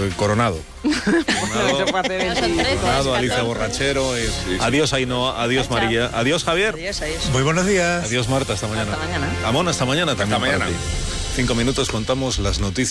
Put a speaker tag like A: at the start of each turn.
A: Coronado. Coronado, Alicia Borrachero. Adiós Ainhoa, adiós María, adiós Javier.
B: Muy buenos días.
A: Adiós Marta, hasta mañana.
C: Hasta mañana.
A: Amón, hasta mañana también.
D: Hasta mañana.
A: para ti. 5 minutos, contamos las noticias.